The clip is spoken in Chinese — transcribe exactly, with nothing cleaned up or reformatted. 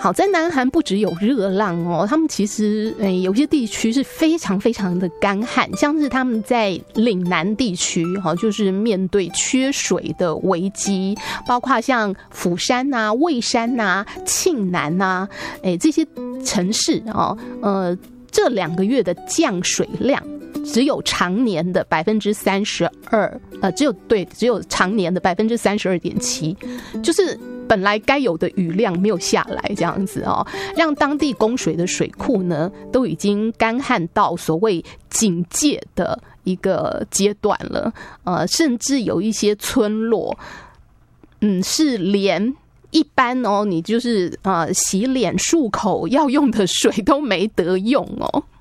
好，在南韩不只有热浪哦，他们其实诶、欸、有些地区是非常非常的干旱，像是他们在岭南地区哈，就是面对缺水的危机，包括像釜山啊、蔚山啊、庆南啊，诶、欸、这些城市啊，呃，这两个月的降水量只有常年的百分之三十二，呃，只有对，只有常年的百分之三十二点七，就是本来该有的雨量没有下来，这样子哦，让当地供水的水库呢都已经干旱到所谓警戒的一个阶段了，呃，甚至有一些村落，嗯，是连一般哦，你就是呃洗脸漱口要用的水都没得用哦。